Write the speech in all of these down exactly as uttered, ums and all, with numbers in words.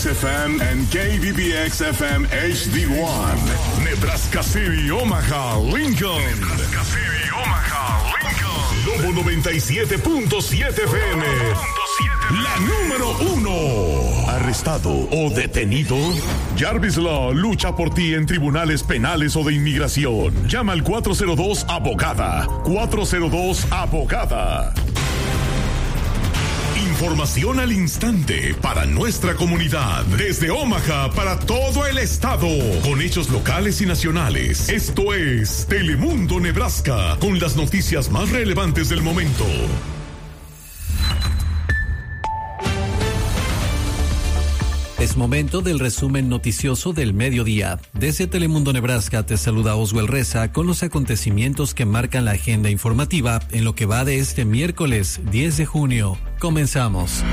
X F M and K B B X F M H D one. Nebraska City, Omaha, Lincoln. Nebraska City, Omaha, Lincoln. Lobo noventa y siete punto siete F M. La número uno. ¿Arrestado o detenido? Jarvis Law lucha por ti en tribunales penales o de inmigración. Llama al cuatro cero dos abogada. cuatro cero dos abogada. Información al instante para nuestra comunidad. Desde Omaha para todo el estado. Con hechos locales y nacionales. Esto es Telemundo Nebraska. Con las noticias más relevantes del momento. Es momento del resumen noticioso del mediodía. Desde Telemundo Nebraska te saluda Oswald Reza con los acontecimientos que marcan la agenda informativa en lo que va de este miércoles diez de junio. Comenzamos.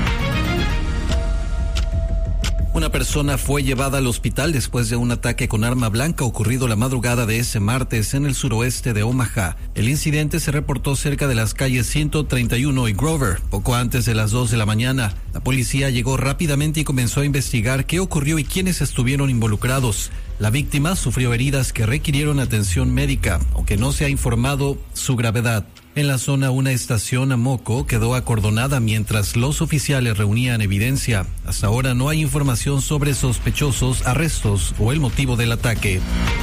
Una persona fue llevada al hospital después de un ataque con arma blanca ocurrido la madrugada de ese martes en el suroeste de Omaha. El incidente se reportó cerca de las calles ciento treinta y uno y Grover, poco antes de las dos de la mañana. La policía llegó rápidamente y comenzó a investigar qué ocurrió y quiénes estuvieron involucrados. La víctima sufrió heridas que requirieron atención médica, aunque no se ha informado su gravedad. En la zona, una estación Amoco quedó acordonada mientras los oficiales reunían evidencia. Hasta ahora no hay información sobre sospechosos, arrestos o el motivo del ataque.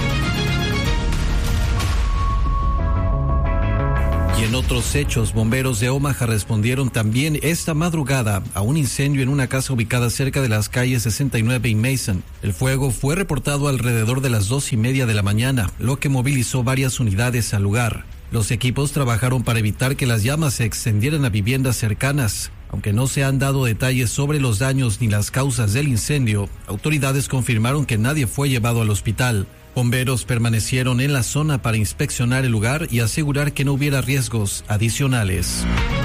Y en otros hechos, bomberos de Omaha respondieron también esta madrugada a un incendio en una casa ubicada cerca de las calles sesenta y nueve y Mason. El fuego fue reportado alrededor de las dos y media de la mañana, lo que movilizó varias unidades al lugar. Los equipos trabajaron para evitar que las llamas se extendieran a viviendas cercanas. Aunque no se han dado detalles sobre los daños ni las causas del incendio, autoridades confirmaron que nadie fue llevado al hospital. Bomberos permanecieron en la zona para inspeccionar el lugar y asegurar que no hubiera riesgos adicionales.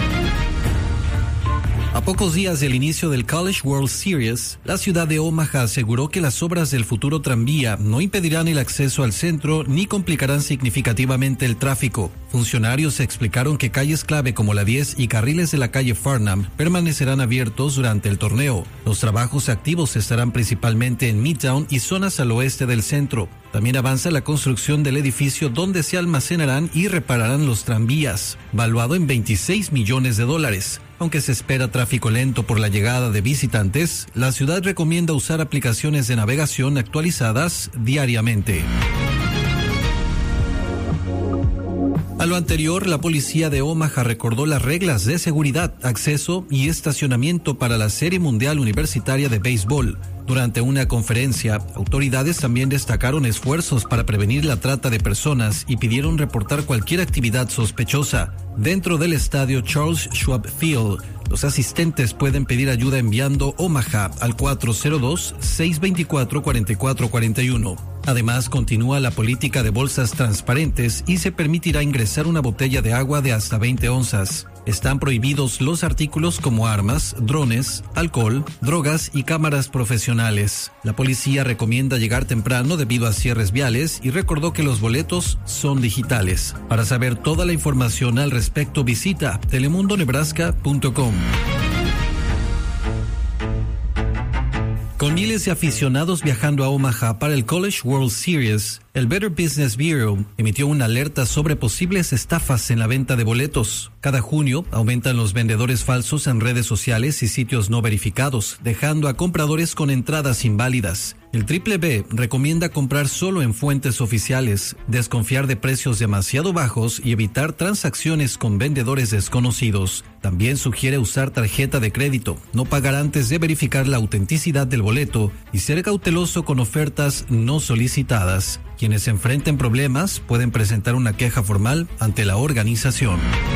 A pocos días del inicio del College World Series, la ciudad de Omaha aseguró que las obras del futuro tranvía no impedirán el acceso al centro ni complicarán significativamente el tráfico. Funcionarios explicaron que calles clave como la diez y carriles de la calle Farnham permanecerán abiertos durante el torneo. Los trabajos activos estarán principalmente en Midtown y zonas al oeste del centro. También avanza la construcción del edificio donde se almacenarán y repararán los tranvías, valuado en veintiséis millones de dólares. Aunque se espera tráfico lento por la llegada de visitantes, la ciudad recomienda usar aplicaciones de navegación actualizadas diariamente. A lo anterior, la policía de Omaha recordó las reglas de seguridad, acceso y estacionamiento para la Serie Mundial Universitaria de Béisbol. Durante una conferencia, autoridades también destacaron esfuerzos para prevenir la trata de personas y pidieron reportar cualquier actividad sospechosa. Dentro del estadio Charles Schwab Field, los asistentes pueden pedir ayuda enviando Omaha al cuatro cero dos, seis dos cuatro, cuatro cuatro cuatro uno. Además, continúa la política de bolsas transparentes y se permitirá ingresar una botella de agua de hasta veinte onzas. Están prohibidos los artículos como armas, drones, alcohol, drogas y cámaras profesionales. La policía recomienda llegar temprano debido a cierres viales y recordó que los boletos son digitales. Para saber toda la información al respecto, visita telemundo nebraska punto com. Con miles de aficionados viajando a Omaha para el College World Series, el Better Business Bureau emitió una alerta sobre posibles estafas en la venta de boletos. Cada junio aumentan los vendedores falsos en redes sociales y sitios no verificados, dejando a compradores con entradas inválidas. El Triple B recomienda comprar solo en fuentes oficiales, desconfiar de precios demasiado bajos y evitar transacciones con vendedores desconocidos. También sugiere usar tarjeta de crédito, no pagar antes de verificar la autenticidad del boleto y ser cauteloso con ofertas no solicitadas. Quienes enfrenten problemas pueden presentar una queja formal ante la organización.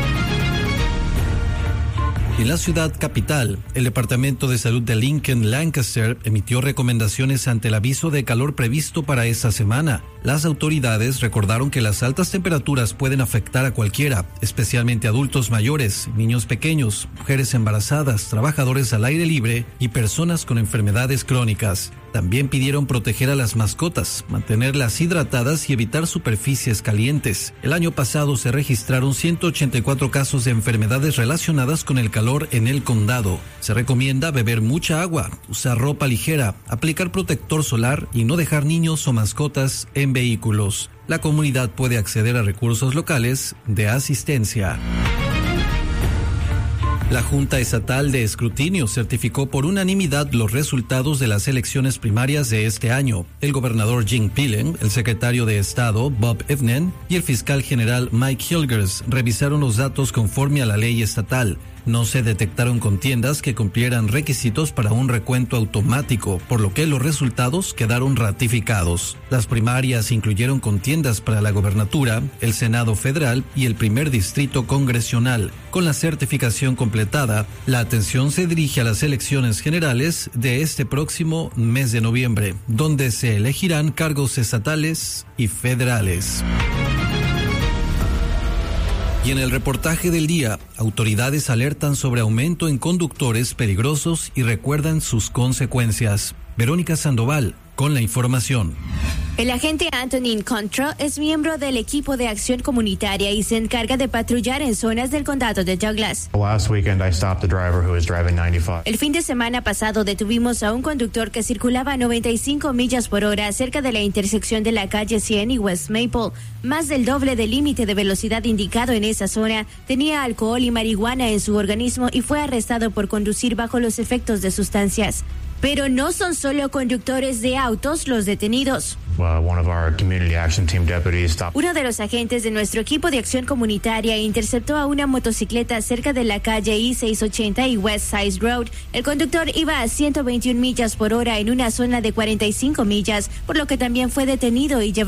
En la ciudad capital, el Departamento de Salud de Lincoln Lancaster emitió recomendaciones ante el aviso de calor previsto para esta semana. Las autoridades recordaron que las altas temperaturas pueden afectar a cualquiera, especialmente adultos mayores, niños pequeños, mujeres embarazadas, trabajadores al aire libre y personas con enfermedades crónicas. También pidieron proteger a las mascotas, mantenerlas hidratadas y evitar superficies calientes. El año pasado se registraron ciento ochenta y cuatro casos de enfermedades relacionadas con el calor en el condado. Se recomienda beber mucha agua, usar ropa ligera, aplicar protector solar y no dejar niños o mascotas en vehículos. La comunidad puede acceder a recursos locales de asistencia. La Junta Estatal de Escrutinio certificó por unanimidad los resultados de las elecciones primarias de este año. El gobernador Jim Pillen, el secretario de Estado Bob Evnen y el fiscal general Mike Hilgers revisaron los datos conforme a la ley estatal. No se detectaron contiendas que cumplieran requisitos para un recuento automático, por lo que los resultados quedaron ratificados. Las primarias incluyeron contiendas para la gobernatura, el Senado federal y el primer distrito congresional. Con la certificación completada, la atención se dirige a las elecciones generales de este próximo mes de noviembre, donde se elegirán cargos estatales y federales. Y en el reportaje del día, autoridades alertan sobre aumento en conductores peligrosos y recuerdan sus consecuencias. Verónica Sandoval, con la información. El agente Antonin Contra es miembro del equipo de acción comunitaria y se encarga de patrullar en zonas del condado de Douglas. Last weekend I stopped the driver who was driving ninety-five. El fin de semana pasado detuvimos a un conductor que circulaba a noventa y cinco millas por hora cerca de la intersección de la calle cien y West Maple. Más del doble del límite de velocidad indicado en esa zona. Tenía alcohol y marihuana en su organismo y fue arrestado por conducir bajo los efectos de sustancias. Pero no son solo conductores de autos los detenidos. Uh, one of our community action team deputies stopped. Uno de los agentes de nuestro equipo de acción comunitaria interceptó a una motocicleta cerca de la calle I seiscientos ochenta y West Side Road. El conductor iba a ciento veintiuna millas por hora en una zona de cuarenta y cinco millas, por lo que también fue detenido y llevado